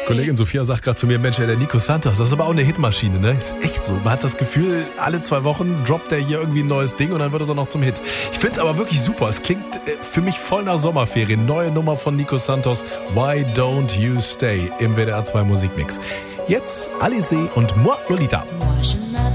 Kollegin Sophia sagt gerade zu mir, Mensch, der Nico Santos, das ist aber auch eine Hitmaschine, ne? Ist echt so. Man hat das Gefühl, alle 2 Wochen droppt er hier irgendwie ein neues Ding und dann wird es auch noch zum Hit. Ich finde es aber wirklich super. Es klingt für mich voll nach Sommerferien. Neue Nummer von Nico Santos, Why Don't You Stay im WDR 2 Musikmix. Jetzt Alizé und Moi Lolita. Moi, je m'appelle